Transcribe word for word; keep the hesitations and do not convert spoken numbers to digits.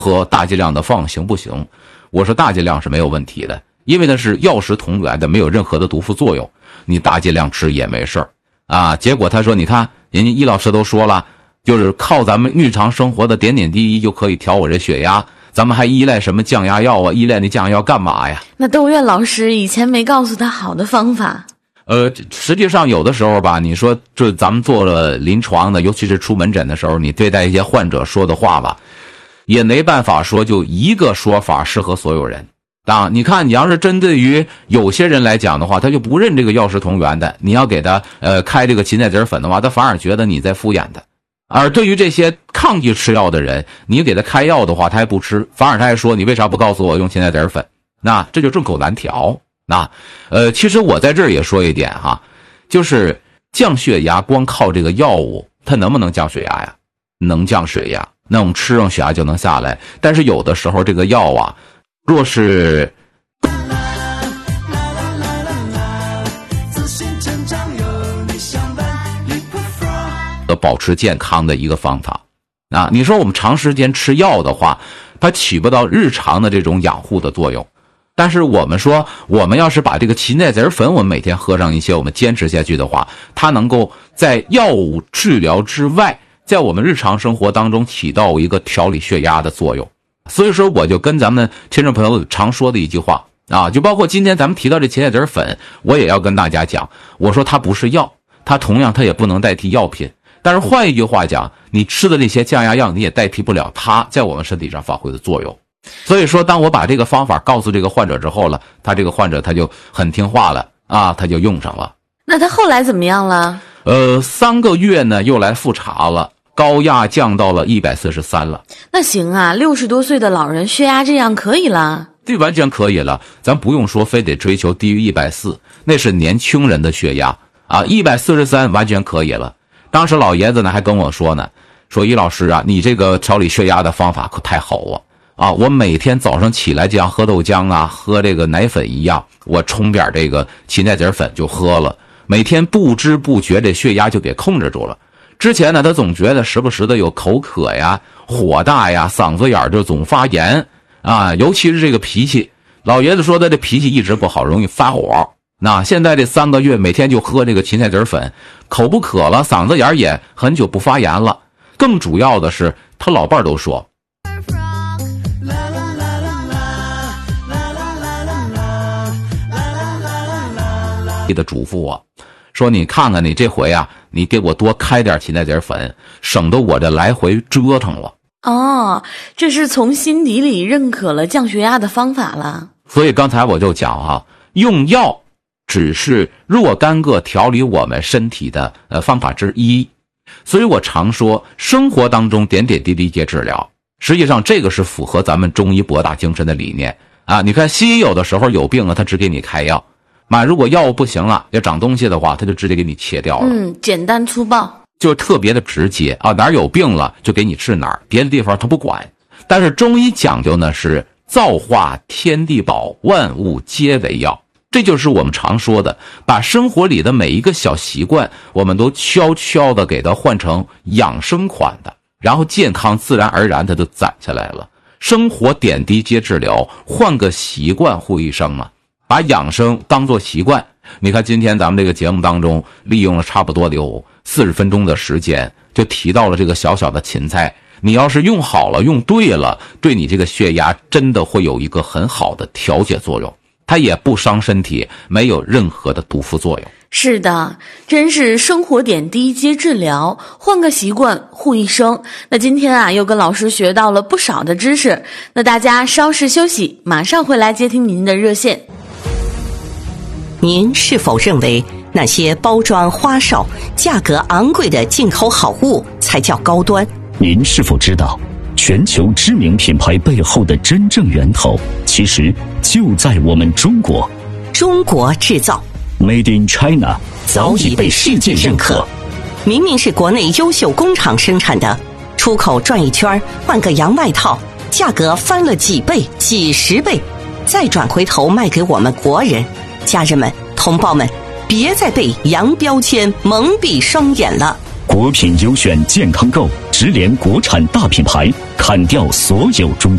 喝大剂量的放行不行？我说大剂量是没有问题的，因为它是药食同源的，没有任何的毒副作用，你大剂量吃也没事儿啊。结果他说，你看人家易老师都说了，就是靠咱们日常生活的点点滴滴就可以调我这血压，咱们还依赖什么降压药啊？依赖那降压药干嘛呀？ 那窦月老师以前没告诉他好的方法。 呃，实际上有的时候吧，你说这咱们做了临床的，尤其是出门诊的时候，你对待一些患者说的话吧，也没办法说就一个说法适合所有人啊。你看，你要是针对于有些人来讲的话，他就不认这个药食同源的，你要给他呃开这个芹菜籽粉的话，他反而觉得你在敷衍他。而对于这些抗拒吃药的人，你给他开药的话，他还不吃，反而他还说你为啥不告诉我用芹菜籽粉？那这就众口难调。那呃，其实我在这儿也说一点哈，就是降血压光靠这个药物，它能不能降血压呀？能降血压，那我们吃上血压就能下来。但是有的时候这个药啊，若是保持健康的一个方法啊，你说我们长时间吃药的话，它起不到日常的这种养护的作用。但是我们说，我们要是把这个芹菜籽粉我们每天喝上一些，我们坚持下去的话，它能够在药物治疗之外，在我们日常生活当中起到一个调理血压的作用。所以说我就跟咱们听众朋友常说的一句话啊，就包括今天咱们提到这芹菜籽粉，我也要跟大家讲，我说它不是药，它同样它也不能代替药品。但是换一句话讲，你吃的这些降压药你也代替不了它在我们身体上发挥的作用。所以说当我把这个方法告诉这个患者之后了，他这个患者他就很听话了啊，他就用上了。 那他后来怎么样了？ 呃，三个月呢又来复查了，高压降到了一百四十三了。 那行啊，六十多岁的老人血压这样可以了。 对，完全可以了，咱不用说非得追求低于一百四，那是年轻人的血压啊，一百四十三完全可以了。当时老爷子呢还跟我说呢，说易老师啊，你这个调理血压的方法可太好了啊！我每天早上起来就像喝豆浆啊，喝这个奶粉一样，我冲点这个芹菜籽粉就喝了，每天不知不觉这血压就给控制住了。之前呢，他总觉得时不时的有口渴呀、火大呀、嗓子眼就总发炎啊，尤其是这个脾气，老爷子说他这脾气一直不好，容易发火。那现在这三个月每天就喝这个芹菜籽粉，口不渴了，嗓子眼也很久不发炎了。更主要的是，他老伴儿都说，的嘱咐我说，你看看你这回啊，你给我多开点芹菜籽粉，省得我这来回折腾了。 哦，这是从心底里认可了降血压的方法了。 所以刚才我就讲哈、啊，用药只是若干个调理我们身体的呃方法之一。所以我常说，生活当中点点滴滴皆治疗，实际上这个是符合咱们中医博大精深的理念啊。你看西医有的时候有病了，他只给你开药，妈，如果药物不行了，要长东西的话，他就直接给你切掉了。 嗯，简单粗暴， 就特别的直接啊，哪儿有病了就给你治哪儿，别的地方他不管。但是中医讲究呢是造化天地宝，万物皆为药。这就是我们常说的，把生活里的每一个小习惯，我们都悄悄的给它换成养生款的，然后健康自然而然它就攒下来了。生活点滴皆治疗，换个习惯护一生嘛，把养生当作习惯。你看今天咱们这个节目当中，利用了差不多有四十分钟的时间，就提到了这个小小的芹菜。你要是用好了，用对了，对你这个血压真的会有一个很好的调节作用。它也不伤身体，没有任何的毒副作用。 是的，真是生活点滴皆治疗，换个习惯护一生。那今天啊，又跟老师学到了不少的知识。那大家稍事休息，马上回来接听您的热线。 您是否认为那些包装花哨、价格昂贵的进口好物才叫高端？ 您是否知道全球知名品牌背后的真正源头其实就在我们中国？ 中国制造 Made in China 早已被世界认可。 明明是国内优秀工厂生产的，出口转一圈换个洋外套，价格翻了几倍几十倍，再转回头卖给我们国人。家人们同胞们，别再被洋标签蒙蔽双眼了。 国品优选健康购，直连国产大品牌，砍掉所有中间